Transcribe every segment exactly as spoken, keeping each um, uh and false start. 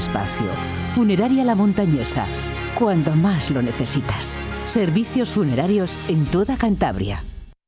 espacio. Funeraria La Montañesa, cuando más lo necesitas. Servicios funerarios en toda Cantabria.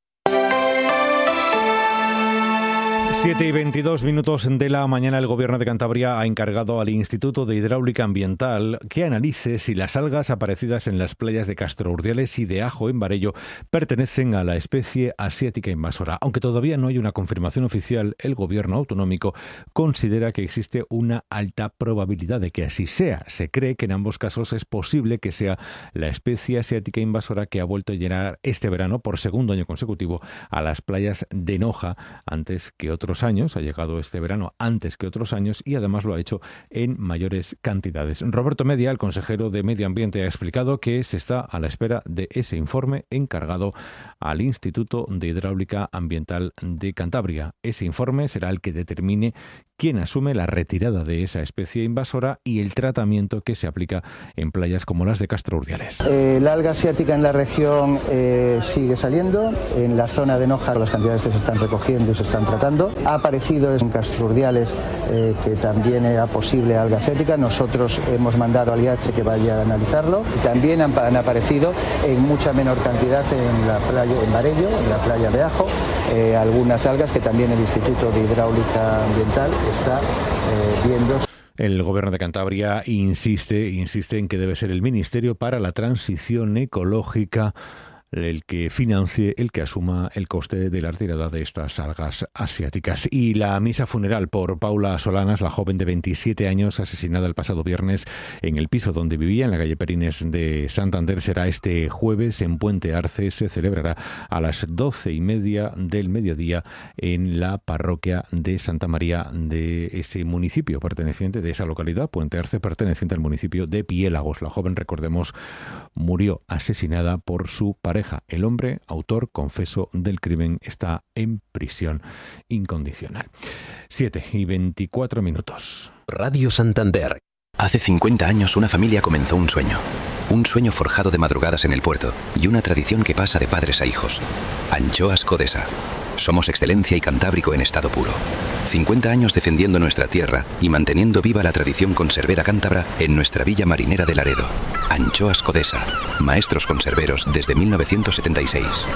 siete y veintidós minutos de la mañana, el Gobierno de Cantabria ha encargado al Instituto de Hidráulica Ambiental que analice si las algas aparecidas en las playas de Castro Urdiales y de Ajo en Barello pertenecen a la especie asiática invasora. Aunque todavía no hay una confirmación oficial, el Gobierno autonómico considera que existe una alta probabilidad de que así sea. Se cree que en ambos casos es posible que sea la especie asiática invasora que ha vuelto a llenar este verano por segundo año consecutivo a las playas de Noja antes que otros años, ha llegado este verano antes que otros años y además lo ha hecho en mayores cantidades. Roberto Media, el consejero de Medio Ambiente, ha explicado que se está a la espera de ese informe encargado al Instituto de Hidráulica Ambiental de Cantabria. Ese informe será el que determine quién asume la retirada de esa especie invasora y el tratamiento que se aplica en playas como las de Castro Urdiales. Eh, la alga asiática en la región eh, sigue saliendo. En la zona de Noja, las cantidades que se están recogiendo y se están tratando. Ha aparecido en Castro Urdiales eh, que también era posible alga asiática. Nosotros hemos mandado al I H que vaya a analizarlo. También han, han aparecido en mucha menor cantidad en la playa, en Barello, en la playa de Ajo, eh, algunas algas que también el Instituto de Hidráulica Ambiental está eh, viendo. El Gobierno de Cantabria insiste, insiste en que debe ser el Ministerio para la Transición Ecológica el que financie, el que asuma el coste de la retirada de estas algas asiáticas. Y la misa funeral por Paula Solanas, la joven de veintisiete años asesinada el pasado viernes en el piso donde vivía, en la calle Perines de Santander, será este jueves en Puente Arce. Se celebrará a las doce y media del mediodía en la parroquia de Santa María de ese municipio perteneciente, de esa localidad, Puente Arce, perteneciente al municipio de Piélagos. La joven, recordemos, murió asesinada por su pareja. El hombre, autor confeso del crimen, está en prisión incondicional. siete y veinticuatro minutos. Radio Santander. Hace cincuenta años una familia comenzó un sueño. Un sueño forjado de madrugadas en el puerto y una tradición que pasa de padres a hijos. Anchoas Codesa. Somos excelencia y cantábrico en estado puro. cincuenta años defendiendo nuestra tierra y manteniendo viva la tradición conservera cántabra en nuestra villa marinera de Laredo. Anchoas Codesa. Maestros conserveros desde mil novecientos setenta y seis.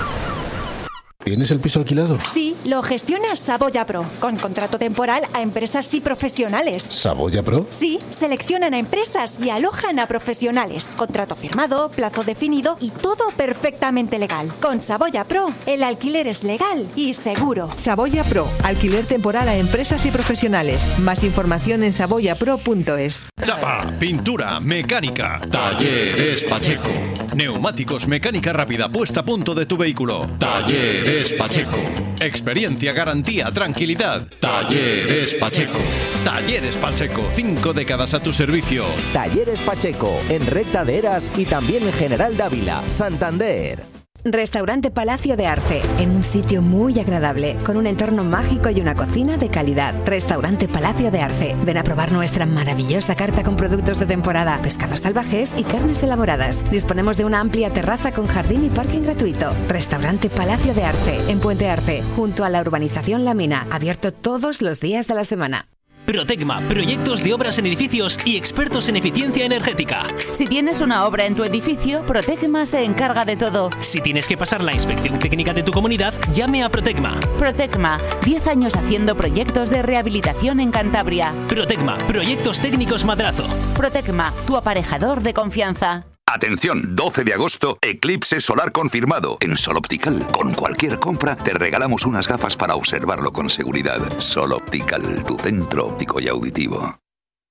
¿Tienes el piso alquilado? Sí, lo gestiona Saboya Pro, con contrato temporal a empresas y profesionales. ¿Saboya Pro? Sí, seleccionan a empresas y alojan a profesionales. Contrato firmado, plazo definido y todo perfectamente legal. Con Saboya Pro, el alquiler es legal y seguro. Saboya Pro, alquiler temporal a empresas y profesionales. Más información en saboya pro punto es. Chapa, pintura, mecánica, Talleres Pacheco. Neumáticos, mecánica rápida, puesta a punto de tu vehículo. Talleres Pacheco. Experiencia, garantía, tranquilidad. Talleres Pacheco. Talleres Pacheco, cinco décadas a tu servicio. Talleres Pacheco, en Recta de Eras y también en General Dávila, Santander. Restaurante Palacio de Arce, en un sitio muy agradable, con un entorno mágico y una cocina de calidad. Restaurante Palacio de Arce. Ven a probar nuestra maravillosa carta con productos de temporada, pescados salvajes y carnes elaboradas. Disponemos de una amplia terraza con jardín y parking gratuito. Restaurante Palacio de Arce, en Puente Arce, junto a la urbanización La Mina, abierto todos los días de la semana. Protecma, proyectos de obras en edificios y expertos en eficiencia energética. Si tienes una obra en tu edificio, Protecma se encarga de todo. Si tienes que pasar la inspección técnica de tu comunidad, llame a Protecma. Protecma, diez años haciendo proyectos de rehabilitación en Cantabria. Protecma, proyectos técnicos Madrazo. Protecma, tu aparejador de confianza. Atención, doce de agosto, eclipse solar confirmado. En Sol Optical, con cualquier compra, te regalamos unas gafas para observarlo con seguridad. Sol Optical, tu centro óptico y auditivo.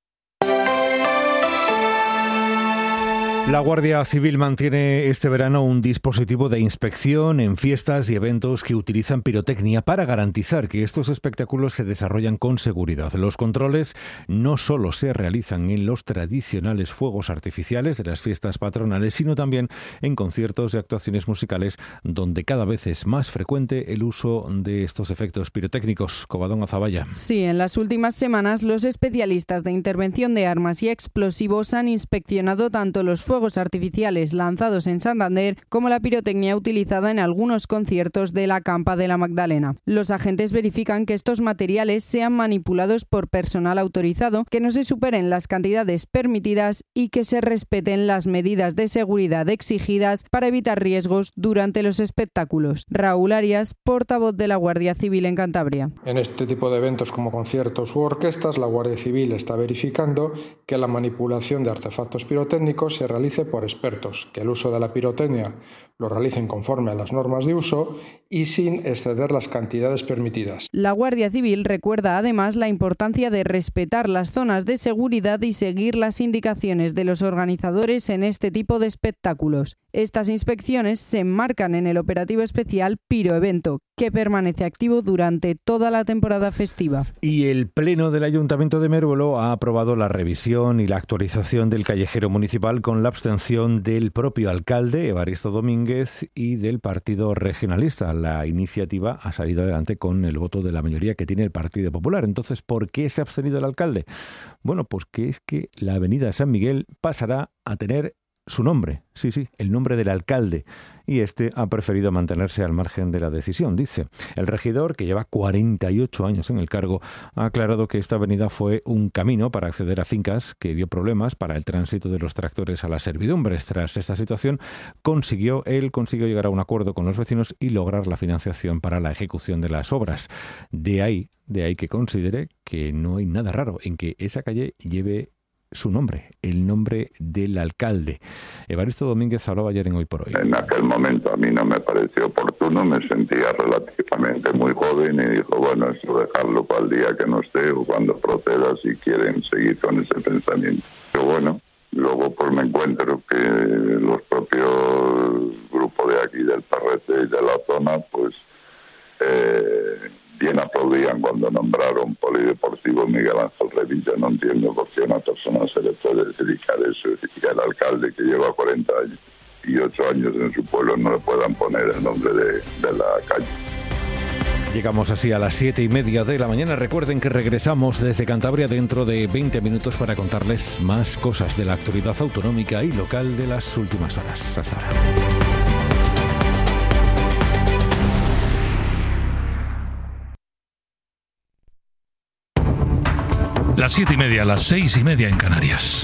La Guardia Civil mantiene este verano un dispositivo de inspección en fiestas y eventos que utilizan pirotecnia para garantizar que estos espectáculos se desarrollan con seguridad. Los controles no solo se realizan en los tradicionales fuegos artificiales de las fiestas patronales, sino también en conciertos y actuaciones musicales donde cada vez es más frecuente el uso de estos efectos pirotécnicos. Covadonga Azabaya. Sí, en las últimas semanas los especialistas de intervención de armas y explosivos han inspeccionado tanto los fuegos fuegos artificiales lanzados en Santander como la pirotecnia utilizada en algunos conciertos de la Campa de la Magdalena. Los agentes verifican que estos materiales sean manipulados por personal autorizado, que no se superen las cantidades permitidas y que se respeten las medidas de seguridad exigidas para evitar riesgos durante los espectáculos. Raúl Arias, portavoz de la Guardia Civil en Cantabria. En este tipo de eventos como conciertos u orquestas, la Guardia Civil está verificando que la manipulación de artefactos pirotécnicos se realice por expertos, que el uso de la pirotecnia lo realicen conforme a las normas de uso y sin exceder las cantidades permitidas. La Guardia Civil recuerda además la importancia de respetar las zonas de seguridad y seguir las indicaciones de los organizadores en este tipo de espectáculos. Estas inspecciones se enmarcan en el operativo especial Piroevento, que permanece activo durante toda la temporada festiva. Y el Pleno del Ayuntamiento de Méruelo ha aprobado la revisión y la actualización del callejero municipal con la abstención del propio alcalde, Evaristo Domínguez, y del Partido Regionalista. La iniciativa ha salido adelante con el voto de la mayoría que tiene el Partido Popular. Entonces, ¿por qué se ha abstenido el alcalde? Bueno, pues que es que la avenida San Miguel pasará a tener su nombre, sí, sí, el nombre del alcalde, y este ha preferido mantenerse al margen de la decisión, dice. El regidor, que lleva cuarenta y ocho años en el cargo, ha aclarado que esta avenida fue un camino para acceder a fincas que dio problemas para el tránsito de los tractores a las servidumbres. Tras esta situación, consiguió, él consiguió llegar a un acuerdo con los vecinos y lograr la financiación para la ejecución de las obras. De ahí, de ahí que considere que no hay nada raro en que esa calle lleve su nombre, el nombre del alcalde. Evaristo Domínguez hablaba ayer en Hoy por Hoy. En aquel momento a mí no me pareció oportuno, me sentía relativamente muy joven y dijo, bueno, eso dejarlo para el día que no esté o cuando proceda si quieren seguir con ese pensamiento. Pero bueno, luego pues me encuentro que los propios grupos de aquí del P R T y de la zona pues eh, bien aplaudían cuando nombraron polideportivo Miguel Ángel Revilla. No entiendo por qué a una persona se le puede dedicar eso y al alcalde que lleva cuarenta y ocho años en su pueblo no le puedan poner el nombre de, de la calle. Llegamos así a las siete y media de la mañana. Recuerden que regresamos desde Cantabria dentro de veinte minutos para contarles más cosas de la actualidad autonómica y local de las últimas horas. Hasta ahora. Las siete y media, las seis y media en Canarias.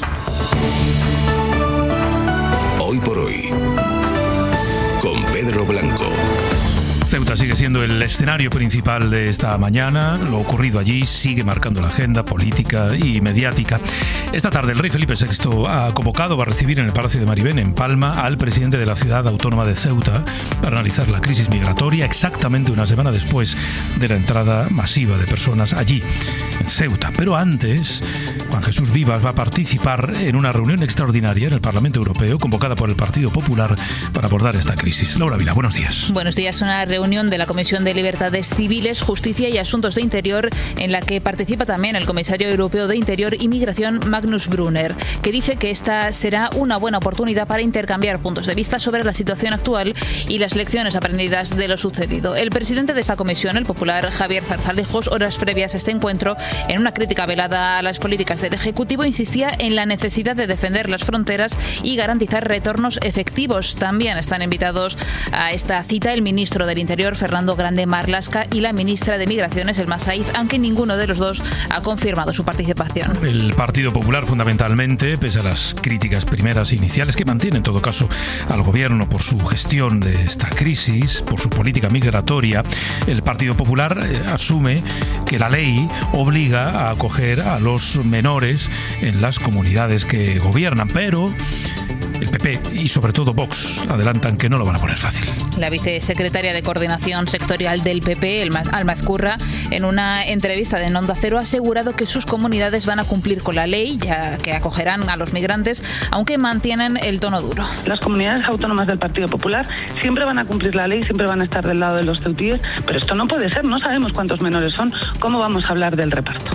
Hoy por hoy, con Pedro Blanco. Ceuta sigue siendo el escenario principal de esta mañana. Lo ocurrido allí sigue marcando la agenda política y mediática. Esta tarde el rey Felipe sexto ha convocado, va a recibir en el Palacio de Maribén, en Palma, al presidente de la ciudad autónoma de Ceuta para analizar la crisis migratoria exactamente una semana después de la entrada masiva de personas allí, en Ceuta. Pero antes, Juan Jesús Vivas va a participar en una reunión extraordinaria en el Parlamento Europeo convocada por el Partido Popular para abordar esta crisis. Laura Vila, buenos días. Buenos días. Una reunión de la Comisión de Libertades Civiles, Justicia y Asuntos de Interior en la que participa también el comisario europeo de Interior y Migración Magnus Brunner, que dice que esta será una buena oportunidad para intercambiar puntos de vista sobre la situación actual y las lecciones aprendidas de lo sucedido. El presidente de esta comisión, el popular Javier Zarzalejos, horas previas a este encuentro, en una crítica velada a las políticas del Ejecutivo, insistía en la necesidad de defender las fronteras y garantizar retornos efectivos. También están invitados a esta cita el ministro del Interior, Fernando Grande Marlaska, y la ministra de Migraciones, Elma Saiz, aunque ninguno de los dos ha confirmado su participación. El Partido Popular, fundamentalmente, pese a las críticas primeras e iniciales que mantiene en todo caso al gobierno por su gestión de esta crisis, por su política migratoria, el Partido Popular eh, asume que la ley obliga a acoger a los menores en las comunidades que gobiernan, pero el P P y sobre todo Vox adelantan que no lo van a poner fácil. La vicesecretaria de Coordinación Sectorial del P P, Alma Ezcurra, en una entrevista de Onda Cero ha asegurado que sus comunidades van a cumplir con la ley, ya que acogerán a los migrantes, aunque mantienen el tono duro. Las comunidades autónomas del Partido Popular siempre van a cumplir la ley, siempre van a estar del lado de los ceutíes, pero esto no puede ser, no sabemos cuántos menores son, ¿cómo vamos a hablar del reparto?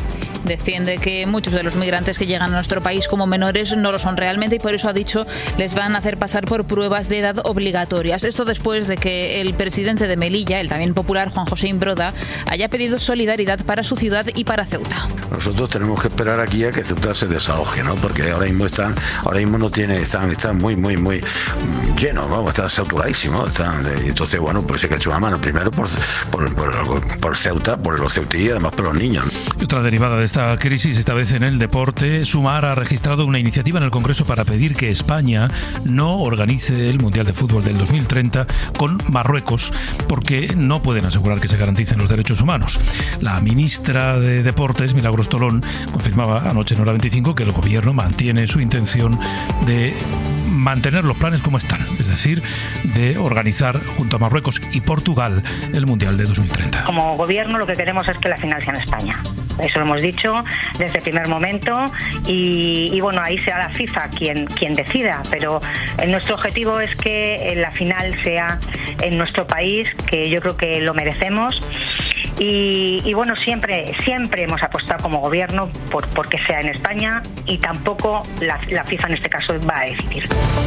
Defiende que muchos de los migrantes que llegan a nuestro país como menores no lo son realmente y por eso ha dicho les van a hacer pasar por pruebas de edad obligatorias. Esto después de que el presidente de Melilla, el también popular Juan José Imbroda, haya pedido solidaridad para su ciudad y para Ceuta. Nosotros tenemos que esperar aquí a que Ceuta se desaloje, ¿no? Porque ahora mismo están, ahora mismo no tiene, están, están muy, muy, muy llenos, ¿no? Están saturadísimos, están, entonces bueno, pues hay que echar una mano primero por, por, por, por Ceuta, por los ceutíes y además por los niños. Y otra derivada de esta crisis, esta vez en el deporte, Sumar ha registrado una iniciativa en el Congreso para pedir que España no organice el Mundial de Fútbol del dos mil treinta con Marruecos, porque no pueden asegurar que se garanticen los derechos humanos. La ministra de Deportes, Milagros Tolón, confirmaba anoche en Hora veinticinco que el gobierno mantiene su intención de mantener los planes como están, es decir, de organizar junto a Marruecos y Portugal el Mundial de dos mil treinta. Como gobierno lo que queremos es que la final sea en España. Eso lo hemos dicho desde el primer momento y, y bueno, ahí será la FIFA quien, quien decida, pero nuestro objetivo es que la final sea en nuestro país, que yo creo que lo merecemos. Y, y bueno, siempre siempre hemos apostado como gobierno por, por que sea en España y tampoco la, la FIFA en este caso va a decidir.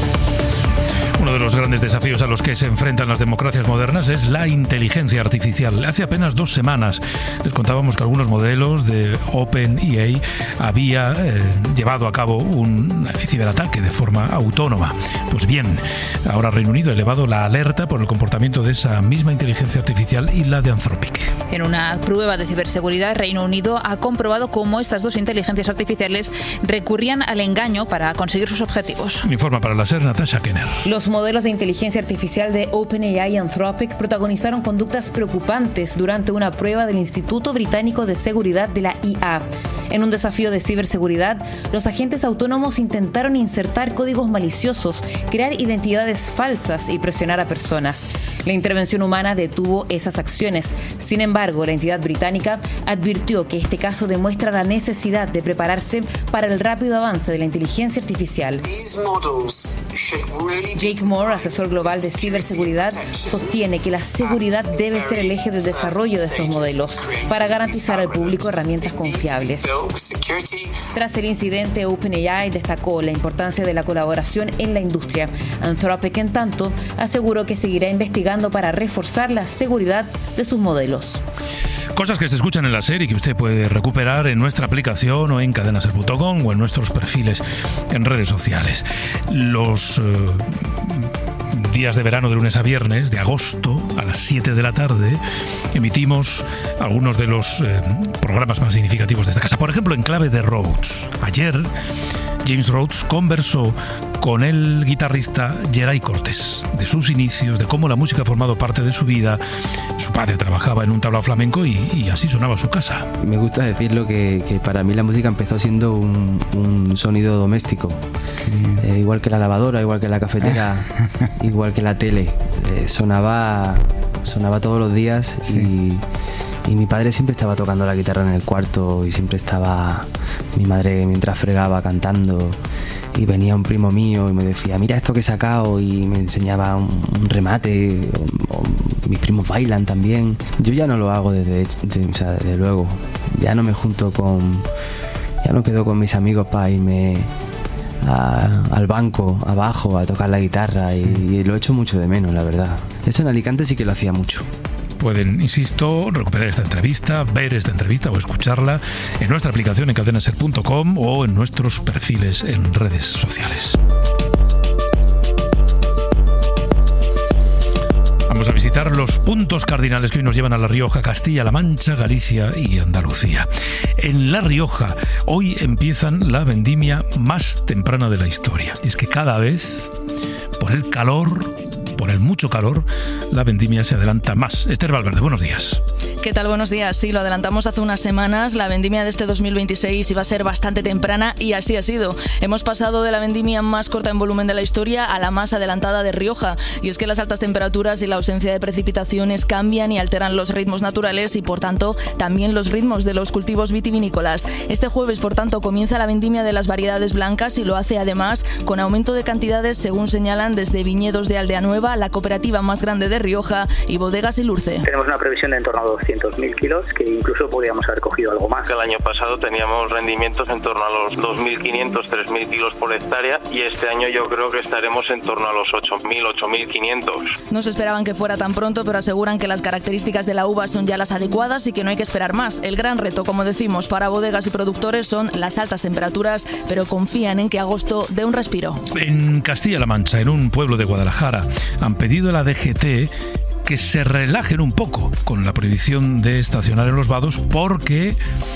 Uno de los grandes desafíos a los que se enfrentan las democracias modernas es la inteligencia artificial. Hace apenas dos semanas les contábamos que algunos modelos de OpenAI había eh, llevado a cabo un ciberataque de forma autónoma. Pues bien, ahora Reino Unido ha elevado la alerta por el comportamiento de esa misma inteligencia artificial y la de Anthropic. En una prueba de ciberseguridad, Reino Unido ha comprobado cómo estas dos inteligencias artificiales recurrían al engaño para conseguir sus objetivos. Informa para la SER Natasha Kenner. Los modelos de inteligencia artificial de OpenAI y Anthropic protagonizaron conductas preocupantes durante una prueba del Instituto Británico de Seguridad de la I A. En un desafío de ciberseguridad, los agentes autónomos intentaron insertar códigos maliciosos, crear identidades falsas y presionar a personas. La intervención humana detuvo esas acciones. Sin embargo, la entidad británica advirtió que este caso demuestra la necesidad de prepararse para el rápido avance de la inteligencia artificial. Jake Moore, asesor global de ciberseguridad, sostiene que la seguridad debe ser el eje del desarrollo de estos modelos para garantizar al público herramientas confiables. Tras el incidente, OpenAI destacó la importancia de la colaboración en la industria. Anthropic, en tanto, aseguró que seguirá investigando para reforzar la seguridad de sus modelos. Cosas que se escuchan en la serie que usted puede recuperar en nuestra aplicación o en cadena ser punto com o en nuestros perfiles en redes sociales. Los eh, días de verano de lunes a viernes, de agosto, a las siete de la tarde, emitimos algunos de los eh, programas más significativos de esta casa. Por ejemplo, en clave de Rhodes. Ayer, James Rhodes conversó con el guitarrista Geray Cortés, de sus inicios, de cómo la música ha formado parte de su vida. Su padre trabajaba en un tablao flamenco y, y así sonaba su casa. Me gusta decirlo que, que para mí la música empezó siendo un, un sonido doméstico, mm. eh, igual que la lavadora, igual que la cafetera, igual que la tele. Eh, sonaba, sonaba todos los días. Sí. y, y mi padre siempre estaba tocando la guitarra en el cuarto y siempre estaba mi madre mientras fregaba cantando. Y venía un primo mío y me decía, mira esto que he sacado, y me enseñaba un, un remate, o, o, mis primos bailan también. Yo ya no lo hago desde, de, o sea, desde luego, ya no me junto con, ya no quedo con mis amigos para irme a, al banco, abajo, a tocar la guitarra, sí. y, y lo echo mucho de menos, la verdad. Eso en Alicante sí que lo hacía mucho. Pueden, insisto, recuperar esta entrevista, ver esta entrevista o escucharla en nuestra aplicación en cadena ser punto com o en nuestros perfiles en redes sociales. Vamos a visitar los puntos cardinales que hoy nos llevan a La Rioja, Castilla-La Mancha, Galicia y Andalucía. En La Rioja, hoy empiezan la vendimia más temprana de la historia. Y es que cada vez, por el calor, por el mucho calor, la vendimia se adelanta más. Esther Valverde, buenos días. ¿Qué tal? Buenos días. Sí, lo adelantamos hace unas semanas. La vendimia de este dos mil veintiséis iba a ser bastante temprana y así ha sido. Hemos pasado de la vendimia más corta en volumen de la historia a la más adelantada de Rioja. Y es que las altas temperaturas y la ausencia de precipitaciones cambian y alteran los ritmos naturales y, por tanto, también los ritmos de los cultivos vitivinícolas. Este jueves, por tanto, comienza la vendimia de las variedades blancas y lo hace además con aumento de cantidades, según señalan desde Viñedos de Aldeanueva Nueva, la cooperativa más grande de Rioja y Bodegas Ilurce. Tenemos una previsión de en torno a doscientos mil kilos, que incluso podríamos haber cogido algo más. El año pasado teníamos rendimientos en torno a los dos mil quinientos, tres mil kilos por hectárea y este año yo creo que estaremos en torno a los ocho mil, ocho mil quinientos. No se esperaban que fuera tan pronto, pero aseguran que las características de la uva son ya las adecuadas y que no hay que esperar más. El gran reto, como decimos, para bodegas y productores son las altas temperaturas, pero confían en que agosto dé un respiro. En Castilla-La Mancha, en un pueblo de Guadalajara, han pedido a la D G T que se relajen un poco con la prohibición de estacionar en los vados porque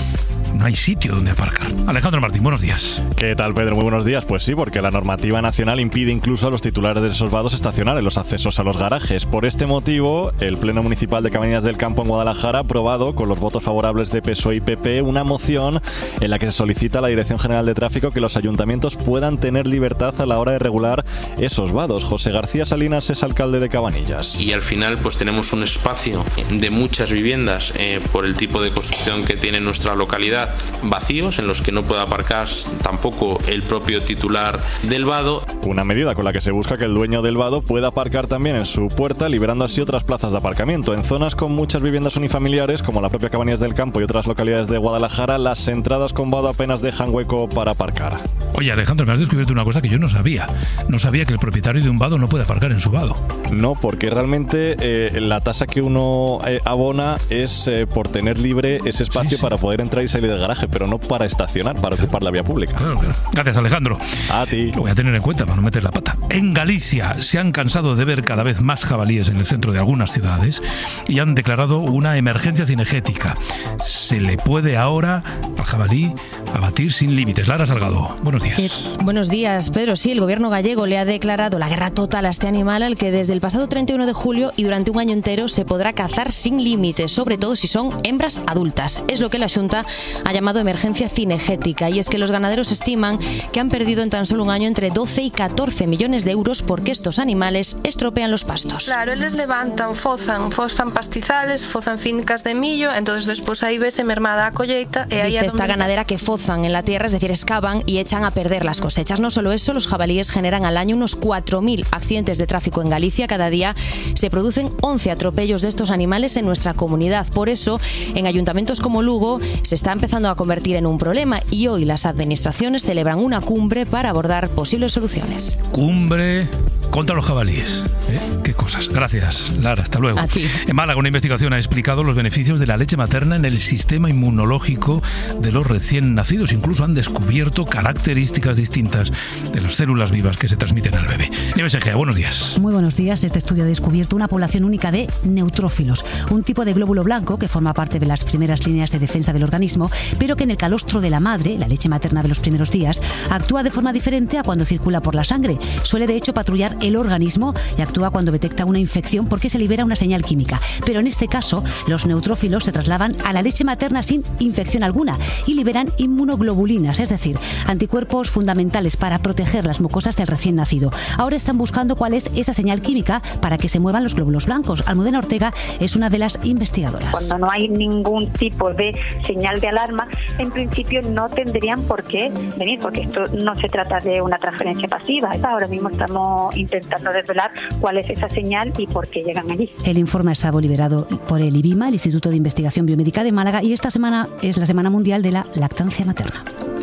no hay sitio donde aparcar. Alejandro Martín, buenos días. ¿Qué tal, Pedro? Muy buenos días. Pues sí, porque la normativa nacional impide incluso a los titulares de esos vados estacionar en los accesos a los garajes. Por este motivo, el Pleno Municipal de Cabañas del Campo en Guadalajara ha aprobado, con los votos favorables de P S O E y P P, una moción en la que se solicita a la Dirección General de Tráfico que los ayuntamientos puedan tener libertad a la hora de regular esos vados. José García Salinas es alcalde de Cabanillas. Y al final pues tenemos un espacio de muchas viviendas eh, por el tipo de construcción que tiene nuestra localidad, vacíos en los que no puede aparcar tampoco el propio titular del vado. Una medida con la que se busca que el dueño del vado pueda aparcar también en su puerta, liberando así otras plazas de aparcamiento. En zonas con muchas viviendas unifamiliares, como la propia Cabañas del Campo y otras localidades de Guadalajara, las entradas con vado apenas dejan hueco para aparcar. Oye, Alejandro, me has descubierto una cosa que yo no sabía. No sabía que el propietario de un vado no puede aparcar en su vado. No, porque realmente eh, la tasa que uno eh, abona es eh, por tener libre ese espacio sí, sí. para poder entrar y salir del garaje, pero no para estacionar, para ocupar la vía pública. Claro, claro. Gracias, Alejandro. A ti. Lo voy a tener en cuenta para no meter la pata. En Galicia se han cansado de ver cada vez más jabalíes en el centro de algunas ciudades y han declarado una emergencia cinegética. Se le puede ahora al jabalí abatir sin límites. Lara Salgado, buenos días. Eh, buenos días, Pedro. Sí, el gobierno gallego le ha declarado la guerra total a este animal al que desde el pasado treinta y uno de julio y durante un año entero se podrá cazar sin límites, sobre todo si son hembras adultas. Es lo que la Xunta ha llamado emergencia cinegética, y es que los ganaderos estiman que han perdido en tan solo un año entre doce y catorce millones de euros porque estos animales estropean los pastos. Claro, eles levantan, fozan, fozan pastizales, fozan fincas de millo, entonces despois aí vese mermada a colleita e aí Dice esta ganadera que fozan en la tierra, es decir, excavan y echan a perder las cosechas. No solo eso, los jabalíes generan al año unos cuatro mil accidentes de tráfico en Galicia. Cada día se producen once atropellos de estos animales en nuestra comunidad. Por eso, en ayuntamientos como Lugo se está empezando a convertir en un problema y hoy las administraciones celebran una cumbre para abordar posibles soluciones. Cumbre contra los jabalíes. ¿Eh? Qué cosas. Gracias, Lara. Hasta luego. A ti. En Málaga, una investigación ha explicado los beneficios de la leche materna en el sistema inmunológico de los recién nacidos. Incluso han descubierto características distintas de las células vivas que se transmiten al bebé. Nieves Egea, buenos días. Muy buenos días. Este estudio ha descubierto una población única de neutrófilos, un tipo de glóbulo blanco que forma parte de las primeras líneas de defensa del organismo, pero que en el calostro de la madre, la leche materna de los primeros días, actúa de forma diferente a cuando circula por la sangre. Suele, de hecho, patrullar el organismo y actúa cuando detecta una infección porque se libera una señal química. Pero en este caso, los neutrófilos se trasladan a la leche materna sin infección alguna y liberan inmunoglobulinas, es decir, anticuerpos fundamentales para proteger las mucosas del recién nacido. Ahora están buscando cuál es esa señal química para que se muevan los glóbulos blancos. Almudena Ortega es una de las investigadoras. Cuando no hay ningún tipo de señal de alarma, en principio no tendrían por qué venir, porque esto no se trata de una transferencia pasiva. Ahora mismo estamos intentando desvelar cuál es esa señal y por qué llegan allí. El informe ha estado liberado por el IBIMA, el Instituto de Investigación Biomédica de Málaga, y esta semana es la Semana Mundial de la Lactancia Materna.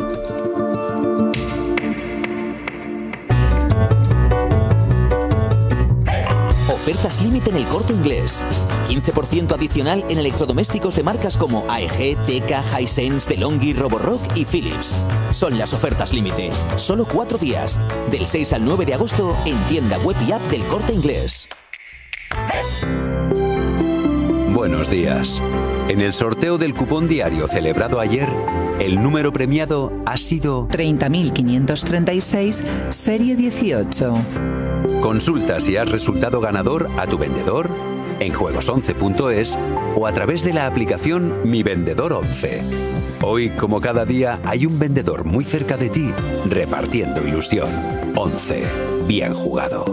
Ofertas límite en El Corte Inglés. quince por ciento adicional en electrodomésticos de marcas como A E G, Teka, Hisense, DeLonghi, Roborock y Philips. Son las ofertas límite. Solo cuatro días. Del seis al nueve de agosto en tienda web y app del Corte Inglés. Buenos días. En el sorteo del cupón diario celebrado ayer, el número premiado ha sido treinta mil quinientos treinta y seis, serie dieciocho. Consulta si has resultado ganador a tu vendedor, en juegos once punto es o a través de la aplicación Mi Vendedor once. Hoy, como cada día, hay un vendedor muy cerca de ti repartiendo ilusión. once. Bien jugado.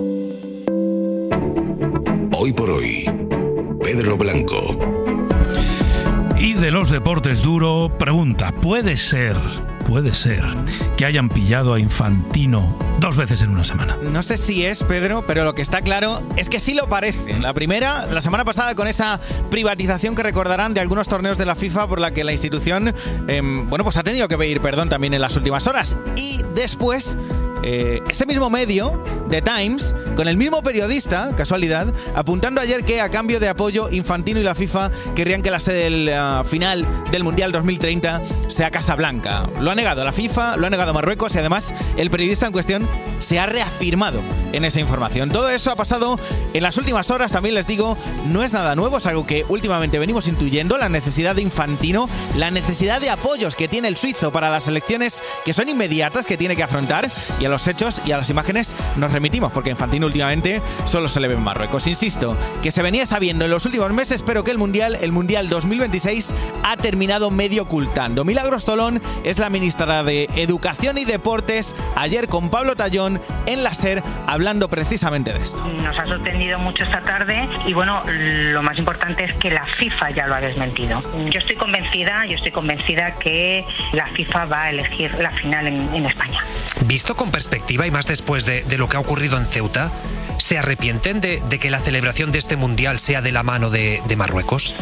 Hoy por hoy, Pedro Blanco. Y de los deportes duro, pregunta, ¿puede ser, puede ser que hayan pillado a Infantino dos veces en una semana? No sé si es, Pedro, pero lo que está claro es que sí lo parece. La primera, la semana pasada, con esa privatización que recordarán de algunos torneos de la FIFA por la que la institución, eh, bueno, pues ha tenido que pedir perdón también en las últimas horas. Y después, eh, ese mismo medio, The Times, con el mismo periodista, casualidad, apuntando ayer que a cambio de apoyo, Infantino y la FIFA querrían que la sede del, uh, final del Mundial dos mil treinta sea Casablanca. Lo ha negado la FIFA, lo ha negado Marruecos y además el periodista en cuestión se ha reafirmado en esa información. Todo eso ha pasado en las últimas horas, también les digo, no es nada nuevo, es algo que últimamente venimos intuyendo, la necesidad de Infantino, la necesidad de apoyos que tiene el suizo para las elecciones que son inmediatas, que tiene que afrontar, y a los hechos y a las imágenes nos remitimos, porque Infantino últimamente solo se le ve en Marruecos. Insisto, que se venía sabiendo en los últimos meses, pero que el Mundial, el Mundial dos mil veintiséis ha terminado medio ocultando. Milagros Tolón es la ministra de Educación y Deportes, ayer con Pablo Tallón en la SER, hablando precisamente de esto. Nos ha sorprendido mucho esta tarde y bueno, lo más importante es que la FIFA ya lo ha desmentido. Yo estoy convencida, yo estoy convencida que la FIFA va a elegir la final en, en España. Visto con perspectiva y más después de, de lo que ha ocurrido en Ceuta, ¿se arrepienten de, de que la celebración de este Mundial sea de la mano de, de Marruecos?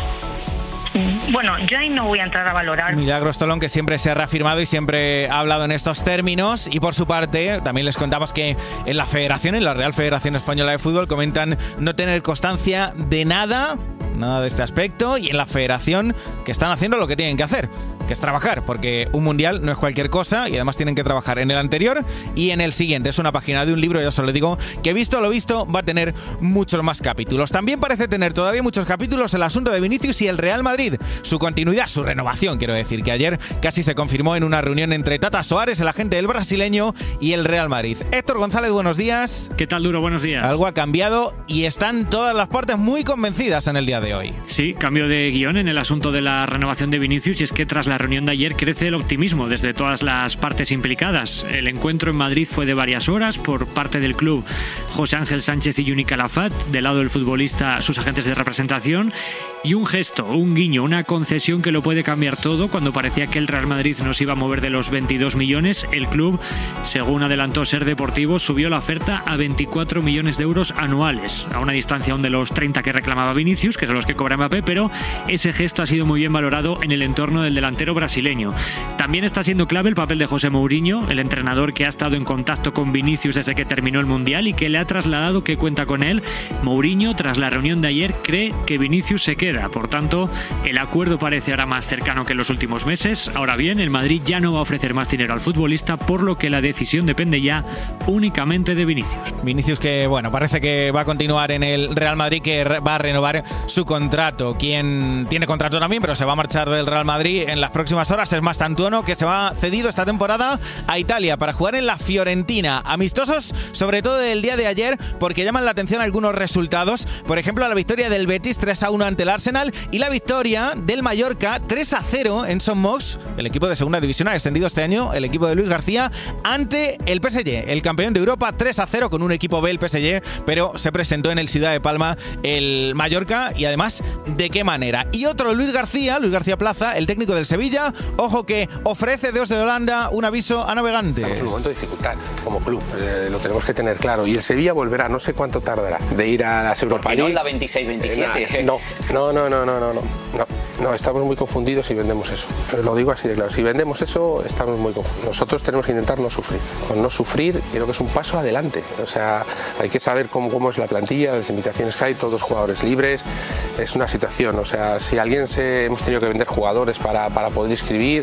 Bueno, yo ahí no voy a entrar a valorar. Milagros Tolón, que siempre se ha reafirmado y siempre ha hablado en estos términos. Y por su parte, también les contamos que en la Federación, en la Real Federación Española de Fútbol, comentan no tener constancia de nada, nada de este aspecto. Y en la Federación, que están haciendo lo que tienen que hacer, que es trabajar, porque un mundial no es cualquier cosa y además tienen que trabajar en el anterior y en el siguiente. Es una página de un libro, ya os lo digo, que visto lo visto va a tener muchos más capítulos. También parece tener todavía muchos capítulos el asunto de Vinicius y el Real Madrid. Su continuidad, su renovación, quiero decir, que ayer casi se confirmó en una reunión entre Tata Soares, el agente del brasileño, y el Real Madrid. Héctor González, buenos días. ¿Qué tal, Duro? Buenos días. Algo ha cambiado y están todas las partes muy convencidas en el día de hoy. Sí, cambio de guión en el asunto de la renovación de Vinicius, y es que tras la reunión de ayer crece el optimismo desde todas las partes implicadas. El encuentro en Madrid fue de varias horas por parte del club José Ángel Sánchez y Juni Calafat, del lado del futbolista sus agentes de representación, y un gesto, un guiño, una concesión que lo puede cambiar todo. Cuando parecía que el Real Madrid no se iba a mover de los veintidós millones, el club, según adelantó Ser Deportivo, subió la oferta a veinticuatro millones de euros anuales, a una distancia aún de los treinta que reclamaba Vinicius, que son los que cobra Mbappé, pero ese gesto ha sido muy bien valorado en el entorno del delantero brasileño. También está siendo clave el papel de José Mourinho, el entrenador que ha estado en contacto con Vinicius desde que terminó el Mundial y que le ha trasladado que cuenta con él. Mourinho, tras la reunión de ayer, cree que Vinicius se queda. Por tanto, el acuerdo parece ahora más cercano que en los últimos meses. Ahora bien, el Madrid ya no va a ofrecer más dinero al futbolista, por lo que la decisión depende ya únicamente de Vinicius. Vinicius, que bueno, parece que va a continuar en el Real Madrid, que va a renovar su contrato. Quien tiene contrato también, pero se va a marchar del Real Madrid en las próximas horas, es Mastantuono, que se va cedido esta temporada a Italia para jugar en la Fiorentina. Amistosos, sobre todo el día de ayer, porque llaman la atención algunos resultados. Por ejemplo, la victoria del Betis tres a uno ante el Arsenal y la victoria del Mallorca tres a cero en Son Moix, el equipo de segunda división ha extendido este año, el equipo de Luis García, ante el P S G, el campeón de Europa. Tres a cero con un equipo B, el P S G, pero se presentó en el Ciudad de Palma el Mallorca, y además, ¿de qué manera? Y otro Luis García, Luis García Plaza, el técnico del Sevilla, ojo que ofrece Dios de Holanda un aviso a navegantes. Estamos en un momento de dificultad como club, eh, lo tenemos que tener claro, y el Sevilla volverá, no sé cuánto tardará, de ir a las Europa League. ¿No en la veintiséis veintisiete? Eh, no, no, no, no, no, no, no, no, no, estamos muy confundidos si vendemos eso. Lo digo así de claro, si vendemos eso estamos muy confundidos. Nosotros tenemos que intentar no sufrir. Con no sufrir creo que es un paso adelante. O sea, hay que saber cómo, cómo es la plantilla, las limitaciones que hay, todos jugadores libres. Es una situación, o sea, si alguien se hemos tenido que vender jugadores para, para poder inscribir.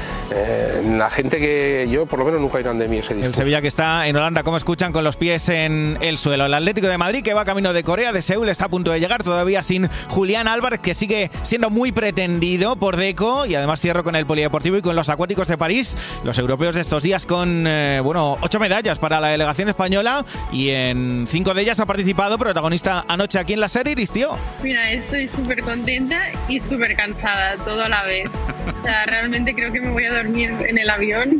Eh, la gente que yo por lo menos nunca he ido ante mí ese discurso. El Sevilla, que está en Holanda, como escuchan, con los pies en el suelo. El Atlético de Madrid, que va camino de Corea, de Seúl, está a punto de llegar, todavía sin Julián Álvarez, que sigue siendo muy pretendido por Deco. Y además cierro con el Polideportivo y con los Acuáticos de París, los europeos de estos días, con eh, bueno, ocho medallas para la delegación española, y en cinco de ellas ha participado, protagonista anoche aquí en la serie, Iris, tío. Mira, estoy súper contenta y súper cansada, todo a la vez. O sea, realmente creo que me voy a dormir en el avión,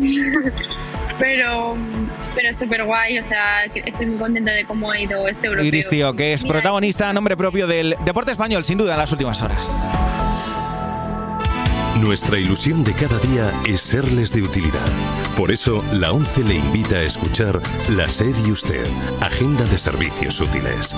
pero pero súper guay, o sea, estoy muy contenta de cómo ha ido este europeo. Iris, tío, que es protagonista a nombre propio del deporte español, sin duda, en las últimas horas. Nuestra ilusión de cada día es serles de utilidad. Por eso, la ONCE le invita a escuchar La SER y Usted, Agenda de Servicios Útiles.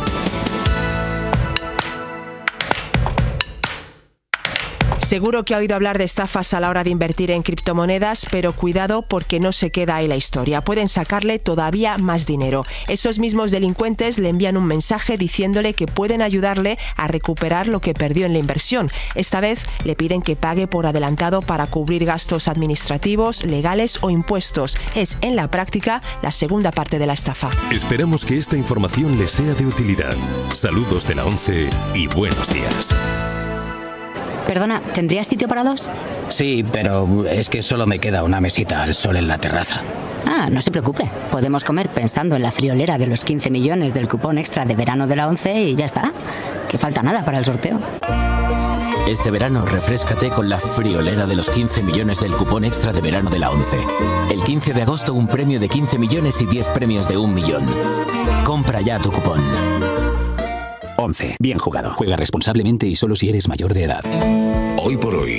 Seguro que ha oído hablar de estafas a la hora de invertir en criptomonedas, pero cuidado porque no se queda ahí la historia. Pueden sacarle todavía más dinero. Esos mismos delincuentes le envían un mensaje diciéndole que pueden ayudarle a recuperar lo que perdió en la inversión. Esta vez le piden que pague por adelantado para cubrir gastos administrativos, legales o impuestos. Es, en la práctica, la segunda parte de la estafa. Esperamos que esta información les sea de utilidad. Saludos de la ONCE y buenos días. Perdona, ¿tendrías sitio para dos? Sí, pero es que solo me queda una mesita al sol en la terraza. Ah, no se preocupe. Podemos comer pensando en la friolera de los quince millones del cupón extra de verano de la ONCE y ya está. Que falta nada para el sorteo. Este verano refréscate con la friolera de los quince millones del cupón extra de verano de la ONCE. El quince de agosto un premio de quince millones y diez premios de un millón. Compra ya tu cupón. ONCE. Bien jugado. Juega responsablemente y solo si eres mayor de edad. Hoy por hoy,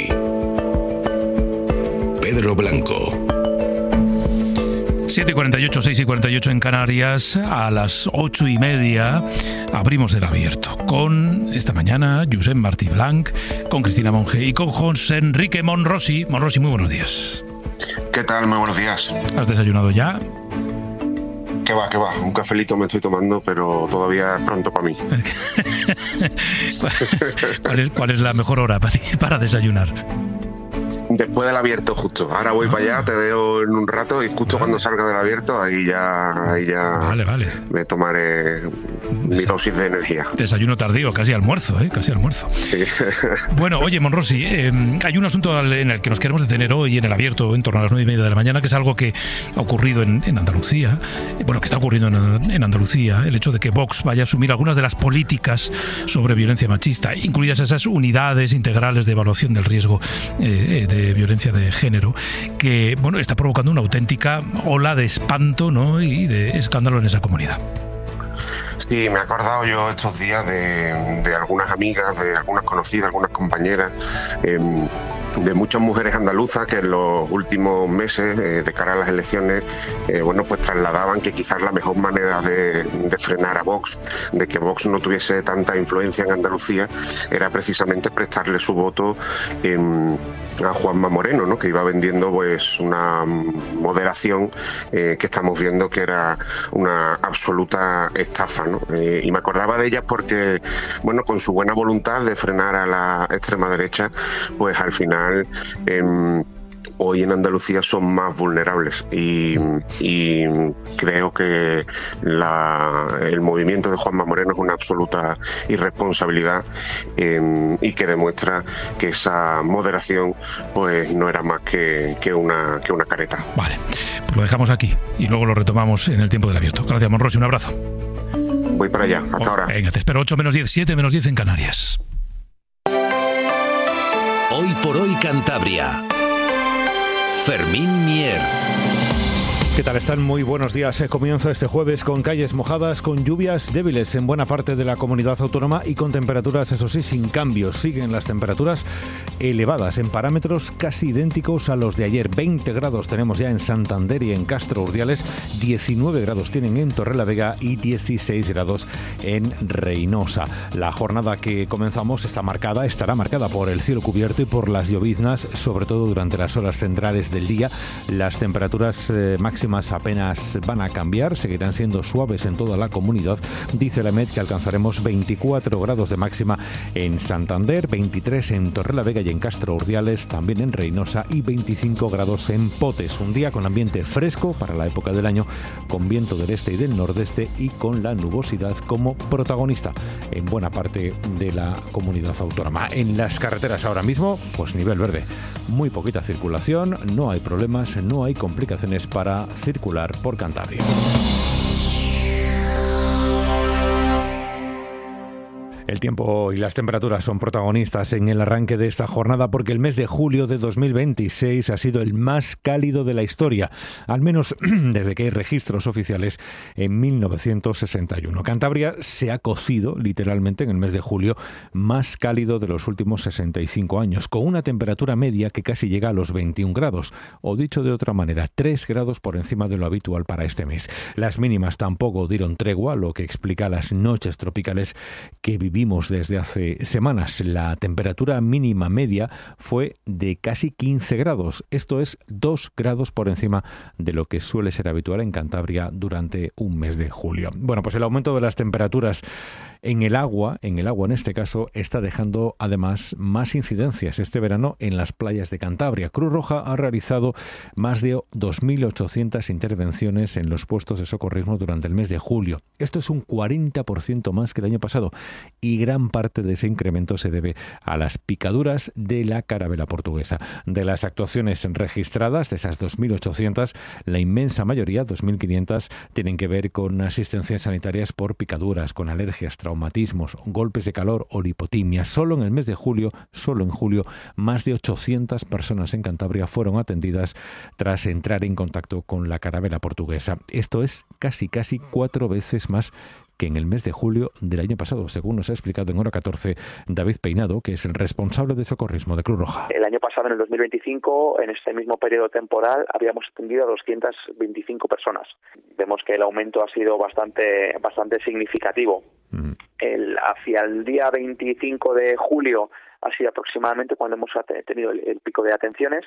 Pedro Blanco. siete y cuarenta y ocho, seis y cuarenta y ocho en Canarias. A las ocho y media abrimos el abierto con, esta mañana, Josep Martí Blanc, con Cristina Monge y con José Enrique Monrosi. Monrosi, muy buenos días. ¿Qué tal? Muy buenos días. ¿Has desayunado ya? Que va, que va. Un cafelito me estoy tomando, pero todavía es pronto para mí. ¿Cuál es, cuál es la mejor hora para ti, para desayunar? Después del abierto, justo. Ahora voy ah. para allá, te veo en un rato y justo cuando salga del abierto, ahí ya, ahí ya vale, vale. me tomaré mi dosis de energía. Desayuno tardío, casi almuerzo, ¿eh? Casi almuerzo. Sí. Bueno, oye, Monrosi, eh, hay un asunto en el que nos queremos detener hoy en el abierto, en torno a las nueve y media de la mañana, que es algo que ha ocurrido en, en Andalucía, bueno, que está ocurriendo en, en Andalucía, el hecho de que Vox vaya a asumir algunas de las políticas sobre violencia machista, incluidas esas unidades integrales de evaluación del riesgo eh, de de violencia de género, que bueno, está provocando una auténtica ola de espanto, ¿no? Y de escándalo en esa comunidad. Sí, me he acordado yo estos días de, de algunas amigas, de algunas conocidas, algunas compañeras, eh, de muchas mujeres andaluzas que en los últimos meses, eh, de cara a las elecciones, eh, bueno, pues trasladaban que quizás la mejor manera de, de frenar a Vox, de que Vox no tuviese tanta influencia en Andalucía, era precisamente prestarle su voto eh, a Juanma Moreno, ¿no? Que iba vendiendo pues una moderación eh, que estamos viendo que era una absoluta estafa, ¿no? Eh, y me acordaba de ellas porque, bueno, con su buena voluntad de frenar a la extrema derecha, pues al final Eh, hoy en Andalucía son más vulnerables y, y creo que la, el movimiento de Juanma Moreno es una absoluta irresponsabilidad eh, y que demuestra que esa moderación pues no era más que, que, una, que una careta. Vale, pues lo dejamos aquí y luego lo retomamos en el tiempo del abierto. Gracias, Monrosi, un abrazo. Voy para allá, hasta oh, ahora. Venga, te espero ocho menos diez, siete menos diez en Canarias. Hoy por hoy Cantabria. Fermín Mier. ¿Qué tal están? Muy buenos días. Comienza este jueves con calles mojadas, con lluvias débiles en buena parte de la comunidad autónoma y con temperaturas, eso sí, sin cambios. Siguen las temperaturas elevadas en parámetros casi idénticos a los de ayer. veinte grados tenemos ya en Santander y en Castro Urdiales, diecinueve grados tienen en Torrelavega y dieciséis grados en Reynosa. La jornada que comenzamos está marcada, estará marcada por el cielo cubierto y por las lloviznas, sobre todo durante las horas centrales del día. Las temperaturas eh, máximas apenas van a cambiar, seguirán siendo suaves en toda la comunidad. Dice la EMET que alcanzaremos veinticuatro grados de máxima en Santander, veintitrés en Torrelavega y en Castro Urdiales, también en Reynosa, y veinticinco grados en Potes. Un día con ambiente fresco para la época del año, con viento del este y del nordeste y con la nubosidad como protagonista en buena parte de la comunidad autónoma. En las carreteras ahora mismo, pues nivel verde. Muy poquita circulación, no hay problemas, no hay complicaciones para circular por Cantabria. El tiempo y las temperaturas son protagonistas en el arranque de esta jornada porque el mes de julio de dos mil veintiséis ha sido el más cálido de la historia, al menos desde que hay registros oficiales en mil novecientos sesenta y uno. Cantabria se ha cocido literalmente en el mes de julio más cálido de los últimos sesenta y cinco años, con una temperatura media que casi llega a los veintiún grados, o dicho de otra manera, tres grados por encima de lo habitual para este mes. Las mínimas tampoco dieron tregua, lo que explica las noches tropicales que vivimos Vimos desde hace semanas. La temperatura mínima media fue de casi quince grados. Esto es dos grados por encima de lo que suele ser habitual en Cantabria durante un mes de julio. Bueno, pues el aumento de las temperaturas en el agua, en el agua en este caso, está dejando además más incidencias este verano en las playas de Cantabria. Cruz Roja ha realizado más de dos mil ochocientas intervenciones en los puestos de socorrismo durante el mes de julio. Esto es un cuarenta por ciento más que el año pasado y gran parte de ese incremento se debe a las picaduras de la carabela portuguesa. De las actuaciones registradas, de esas dos mil ochocientas, la inmensa mayoría, dos mil quinientas, tienen que ver con asistencias sanitarias por picaduras, con alergias, traumatismos, golpes de calor o lipotimia. Solo en el mes de julio, solo en julio, más de ochocientas personas en Cantabria fueron atendidas tras entrar en contacto con la carabela portuguesa. Esto es casi, casi cuatro veces más que en el mes de julio del año pasado, según nos ha explicado en Hora catorce David Peinado, que es el responsable de socorrismo de Cruz Roja. El año pasado, en el dos mil veinticinco, en este mismo periodo temporal, habíamos atendido a doscientas veinticinco personas. Vemos que el aumento ha sido bastante, bastante significativo. Mm. El, hacia el día veinticinco de julio ha sido aproximadamente cuando hemos tenido el, el pico de atenciones.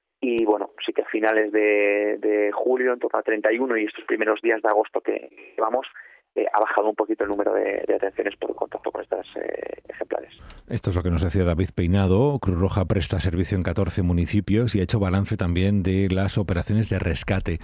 Y bueno, sí que a finales de, de julio, en torno a treinta y uno, y estos primeros días de agosto que llevamos, Eh, ha bajado un poquito el número de, de atenciones por contacto con estas eh, ejemplares. Esto es lo que nos decía David Peinado. Cruz Roja presta servicio en catorce municipios y ha hecho balance también de las operaciones de rescate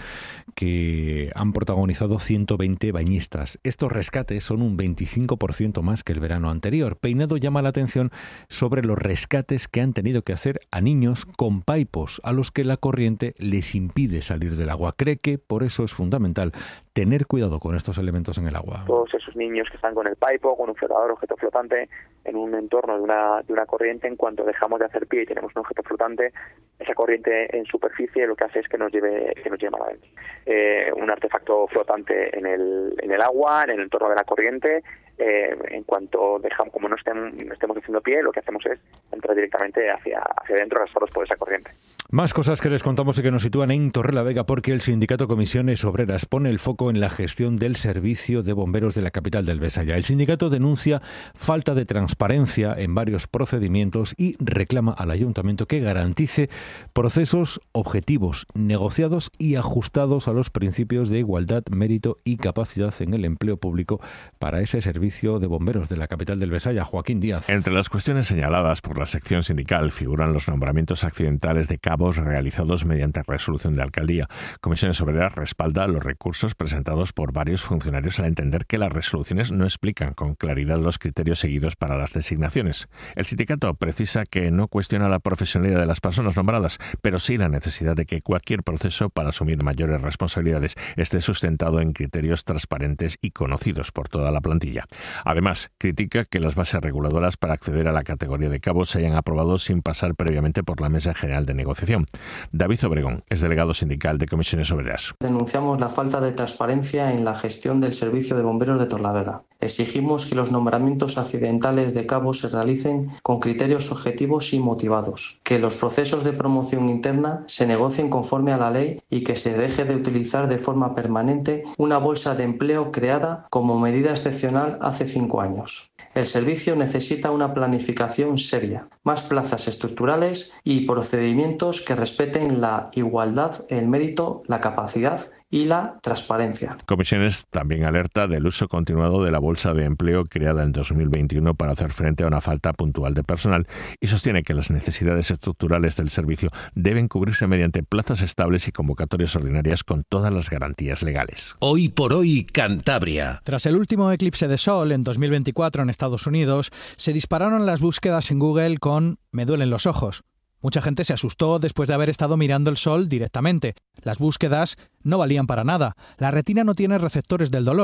que han protagonizado ciento veinte bañistas. Estos rescates son un veinticinco por ciento más que el verano anterior. Peinado llama la atención sobre los rescates que han tenido que hacer a niños con paipos, a los que la corriente les impide salir del agua. Cree que por eso es fundamental tener cuidado con estos elementos en el agua. Todos esos niños que están con el paipo, con un flotador, objeto flotante, en un entorno de una, de una corriente, en cuanto dejamos de hacer pie y tenemos un objeto flotante, esa corriente en superficie lo que hace es que nos lleve, que nos lleve a la vez. Eh, un artefacto flotante en el, en el agua, en el entorno de la corriente, eh, en cuanto dejamos, como no, estén, no estemos haciendo pie, lo que hacemos es entrar directamente hacia, hacia adentro, arrastrados por esa corriente. Más cosas que les contamos y que nos sitúan en Torrelavega, porque el sindicato Comisiones Obreras pone el foco en la gestión del servicio de bomberos de la capital del Besaya. El sindicato denuncia falta de transparencia en varios procedimientos y reclama al ayuntamiento que garantice procesos objetivos, negociados y ajustados a los principios de igualdad, mérito y capacidad en el empleo público para ese servicio de bomberos de la capital del Besaya. Joaquín Díaz. Entre las cuestiones señaladas por la sección sindical figuran los nombramientos accidentales de cabos realizados mediante resolución de alcaldía. Comisiones Obreras respalda los recursos presentados por varios funcionarios al entender que las resoluciones no explican con claridad los criterios seguidos para las designaciones. El sindicato precisa que no cuestiona la profesionalidad de las personas nombradas, pero sí la necesidad de que cualquier proceso para asumir mayores responsabilidades esté sustentado en criterios transparentes y conocidos por toda la plantilla. Además, critica que las bases reguladoras para acceder a la categoría de cabo se hayan aprobado sin pasar previamente por la Mesa General de Negociación. David Obregón es delegado sindical de Comisiones Obreras. Denunciamos la falta de transparencia en la gestión del servicio de bomberos de Torrelavega. Exigimos que los nombramientos accidentales de cabo se realicen con criterios objetivos y motivados, que los procesos de promoción interna se negocien conforme a la ley y que se deje de utilizar de forma permanente una bolsa de empleo creada como medida excepcional hace cinco años. El servicio necesita una planificación seria, más plazas estructurales y procedimientos que respeten la igualdad, el mérito, la capacidad y la transparencia. Comisiones también alerta del uso continuado de la bolsa de empleo creada en dos mil veintiuno para hacer frente a una falta puntual de personal y sostiene que las necesidades estructurales del servicio deben cubrirse mediante plazas estables y convocatorias ordinarias con todas las garantías legales. Hoy por hoy, Cantabria. Tras el último eclipse de sol en dos mil veinticuatro en Estados Unidos, se dispararon las búsquedas en Google con "me duelen los ojos". Mucha gente se asustó después de haber estado mirando el sol directamente. Las búsquedas no valían para nada. La retina no tiene receptores del dolor.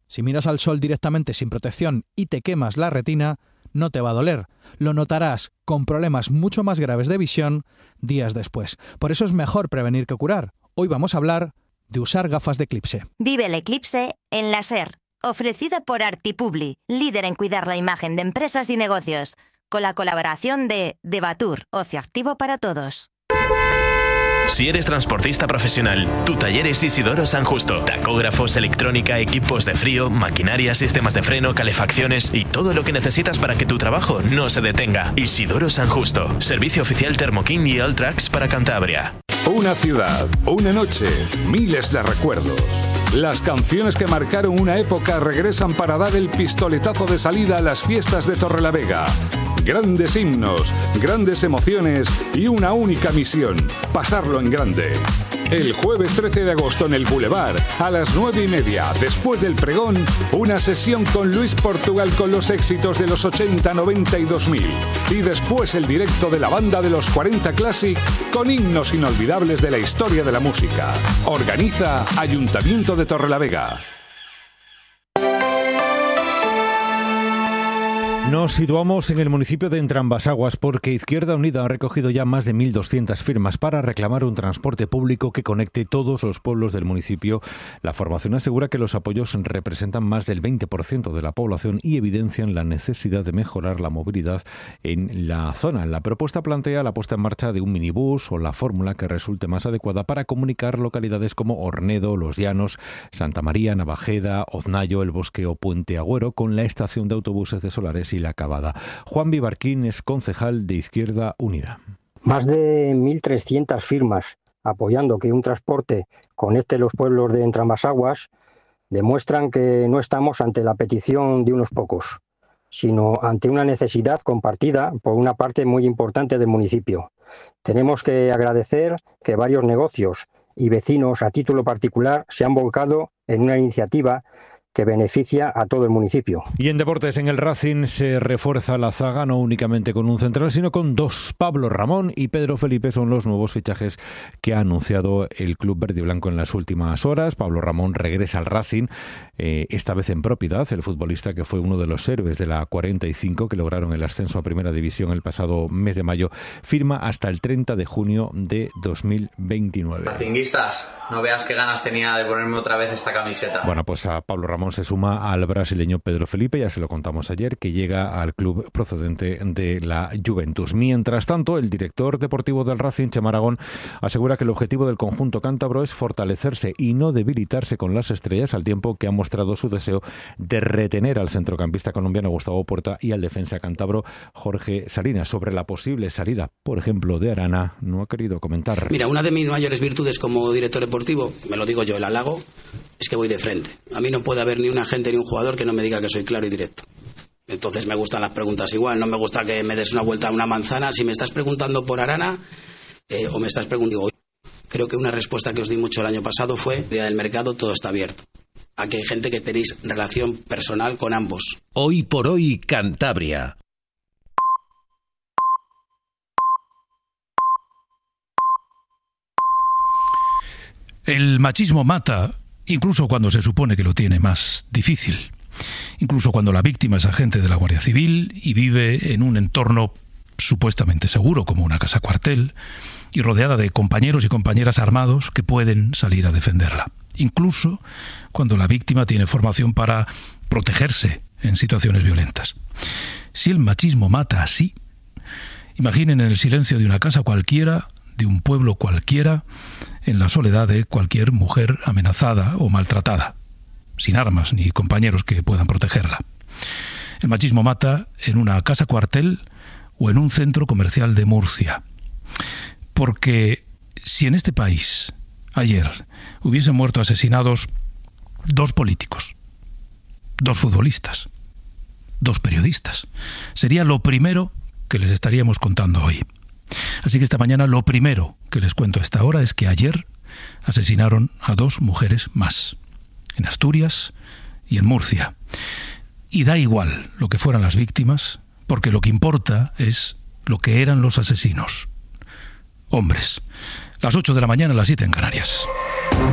Si miras al sol directamente sin protección y te quemas la retina, no te va a doler. Lo notarás con problemas mucho más graves de visión días después. Por eso es mejor prevenir que curar. Hoy vamos a hablar de usar gafas de eclipse. Vive el eclipse en la SER, ofrecida por Artipubli, líder en cuidar la imagen de empresas y negocios, con la colaboración de Debatur, ocio activo para todos. Si eres transportista profesional, tu taller es Isidoro San Justo. Tacógrafos, electrónica, equipos de frío, maquinaria, sistemas de freno, calefacciones y todo lo que necesitas para que tu trabajo no se detenga. Isidoro San Justo. Servicio oficial Thermoking y Alltrax para Cantabria. Una ciudad, una noche, miles de recuerdos. Las canciones que marcaron una época regresan para dar el pistoletazo de salida a las fiestas de Torrelavega. Grandes himnos, grandes emociones y una única misión: pasarlo en grande. El jueves trece de agosto en el Boulevard, a las nueve y media, después del pregón, una sesión con Luis Portugal con los éxitos de los ochenta, noventa y dos mil. Y después el directo de la banda de los cuarenta Classic con himnos inolvidables de la historia de la música. Organiza Ayuntamiento de Torrelavega. Nos situamos en el municipio de Entrambasaguas porque Izquierda Unida ha recogido ya más de mil doscientas firmas para reclamar un transporte público que conecte todos los pueblos del municipio. La formación asegura que los apoyos representan más del veinte por ciento de la población y evidencian la necesidad de mejorar la movilidad en la zona. La propuesta plantea la puesta en marcha de un minibús o la fórmula que resulte más adecuada para comunicar localidades como Ornedo, Los Llanos, Santa María, Navajeda, Oznayo, El Bosque o Puente Agüero con la estación de autobuses de Solares y La Cabada. Juan Vivarquín es concejal de Izquierda Unida. Más de mil trescientas firmas apoyando que un transporte conecte los pueblos de Entrambasaguas demuestran que no estamos ante la petición de unos pocos, sino ante una necesidad compartida por una parte muy importante del municipio. Tenemos que agradecer que varios negocios y vecinos a título particular se han volcado en una iniciativa que beneficia a todo el municipio. Y en deportes, en el Racing se refuerza la zaga no únicamente con un central, sino con dos. Pablo Ramón y Pedro Felipe son los nuevos fichajes que ha anunciado el club verde y blanco en las últimas horas. Pablo Ramón regresa al Racing, eh, esta vez en propiedad. El futbolista que fue uno de los héroes de la cuarenta y cinco que lograron el ascenso a Primera División el pasado mes de mayo, firma hasta el treinta de junio de dos mil veintinueve. Racinguistas, no veas qué ganas tenía de ponerme otra vez esta camiseta. Bueno, pues a Pablo Ramón se suma al brasileño Pedro Felipe, ya se lo contamos ayer, que llega al club procedente de la Juventus. Mientras tanto, el director deportivo del Racing, Chema Aragón, asegura que el objetivo del conjunto cántabro es fortalecerse y no debilitarse con las estrellas, al tiempo que ha mostrado su deseo de retener al centrocampista colombiano Gustavo Puerta y al defensa cántabro Jorge Salinas. Sobre la posible salida, por ejemplo, de Arana, no ha querido comentar. Mira, una de mis mayores virtudes como director deportivo, me lo digo yo, el halago, es que voy de frente. A mí no puede haber ni un agente ni un jugador que no me diga que soy claro y directo. Entonces me gustan las preguntas igual, no me gusta que me des una vuelta a una manzana. Si me estás preguntando por Arana eh, o me estás preguntando... Creo que una respuesta que os di mucho el año pasado fue: día del mercado, todo está abierto. Aquí hay gente que tenéis relación personal con ambos. Hoy por hoy, Cantabria. El machismo mata, incluso cuando se supone que lo tiene más difícil. Incluso cuando la víctima es agente de la Guardia Civil y vive en un entorno supuestamente seguro, como una casa cuartel, y rodeada de compañeros y compañeras armados que pueden salir a defenderla. Incluso cuando la víctima tiene formación para protegerse en situaciones violentas. Si el machismo mata así, imaginen en el silencio de una casa cualquiera, de un pueblo cualquiera, en la soledad de cualquier mujer amenazada o maltratada, sin armas ni compañeros que puedan protegerla. El machismo mata en una casa cuartel o en un centro comercial de Murcia. Porque si en este país, ayer, hubiesen muerto asesinados dos políticos, dos futbolistas, dos periodistas, sería lo primero que les estaríamos contando hoy. Así que esta mañana lo primero que les cuento a esta hora es que ayer asesinaron a dos mujeres más, en Asturias y en Murcia. Y da igual lo que fueran las víctimas, porque lo que importa es lo que eran los asesinos. Hombres. Las ocho de la mañana, las siete en Canarias.